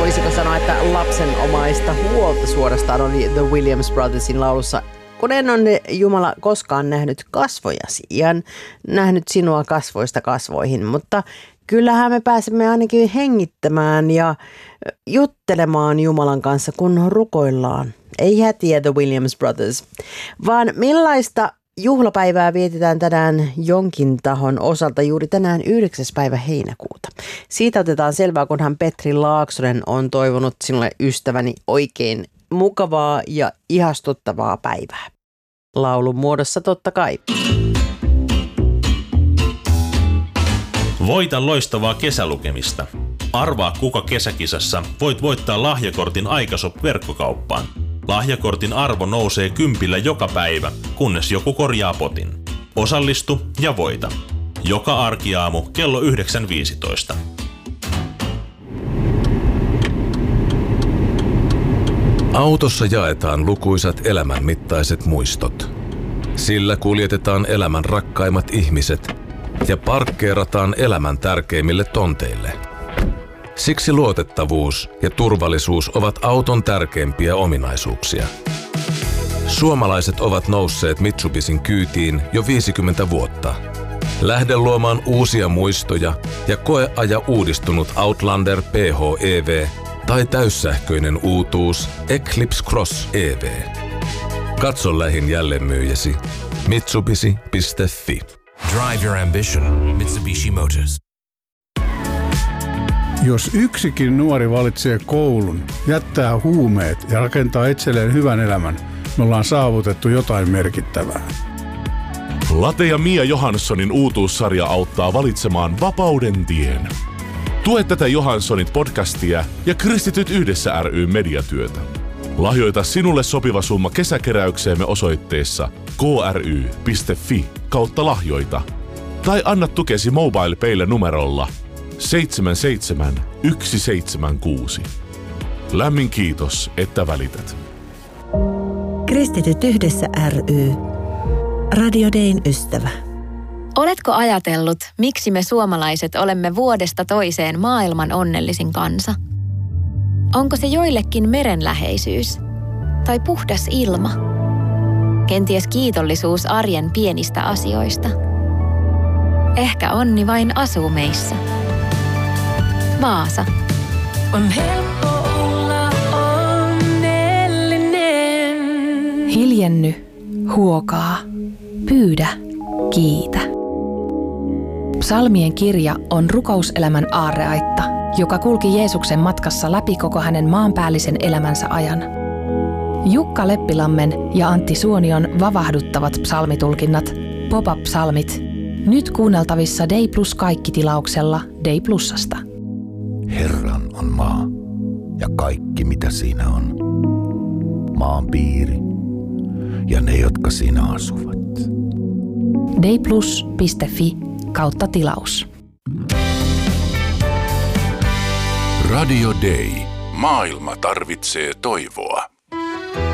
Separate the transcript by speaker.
Speaker 1: voisiko sanoa, että lapsenomaista huolta suorastaan oli The Williams Brothersin laulussa. Kun en ole Jumala koskaan nähnyt kasvojasi ja nähnyt sinua kasvoista kasvoihin, mutta kyllähän me pääsemme ainakin hengittämään ja juttelemaan Jumalan kanssa, kun rukoillaan. Ei hätiä The Williams Brothers, vaan millaista juhlapäivää vietetään tänään jonkin tahon osalta juuri tänään 9. päivä heinäkuuta. Siitä otetaan selvää, kunhan Petri Laaksonen on toivonut sinulle ystäväni oikein mukavaa ja ihastuttavaa päivää. Laulun muodossa totta kai.
Speaker 2: Voita loistavaa kesälukemista. Arvaa, kuka kesäkisassa voit voittaa lahjakortin Aikashop-verkkokauppaan. Lahjakortin arvo nousee 10 joka päivä, kunnes joku korjaa potin. Osallistu ja voita. Joka arkiaamu kello 9.15.
Speaker 3: Autossa jaetaan lukuisat elämän mittaiset muistot. Sillä kuljetetaan elämän rakkaimmat ihmiset ja parkkeerataan elämän tärkeimmille tonteille. Siksi luotettavuus ja turvallisuus ovat auton tärkeimpiä ominaisuuksia. Suomalaiset ovat nousseet Mitsubishin kyytiin jo 50 vuotta. Lähde luomaan uusia muistoja ja koeaja uudistunut Outlander PHEV tai täyssähköinen uutuus Eclipse Cross EV. Katso lähin jälleenmyyjäsi mitsubishi.fi.
Speaker 4: Drive your ambition. Mitsubishi Motors.
Speaker 5: Jos yksikin nuori valitsee koulun, jättää huumeet ja rakentaa itselleen hyvän elämän, me ollaan saavutettu jotain merkittävää.
Speaker 6: Late ja Mia Johanssonin uutuussarja auttaa valitsemaan vapauden tien. Tue tätä Johanssonit podcastia ja Kristityt yhdessä ry mediatyötä. Lahjoita sinulle sopiva summa kesäkeräykseemme osoitteessa kry.fi/lahjoita tai anna tukesi MobilePaylle numerolla 77176. Lämmin kiitos, että välität.
Speaker 7: Kristityt yhdessä ry. Radio Dayn ystävä.
Speaker 8: Oletko ajatellut, miksi me suomalaiset olemme vuodesta toiseen maailman onnellisin kansa? Onko se joillekin merenläheisyys? Tai puhdas ilma? Kenties kiitollisuus arjen pienistä asioista? Ehkä onni vain asuu meissä. Vaasa.
Speaker 9: On helppo olla onnellinen.
Speaker 10: Hiljenny, huokaa, pyydä, kiitä. Psalmien kirja on rukouselämän aarreaitta, joka kulki Jeesuksen matkassa läpi koko hänen maanpäällisen elämänsä ajan. Jukka Leppilammen ja Antti Suonion vavahduttavat psalmitulkinnat, Pop-up-psalmit, nyt kuunneltavissa Day Plus -kaikki-tilauksella Day Plusasta.
Speaker 11: Herran on maa ja kaikki mitä siinä on, maan piiri ja ne jotka siinä asuvat.
Speaker 10: dayplus.fi/tilaus.
Speaker 11: Radio Day. Maailma tarvitsee toivoa.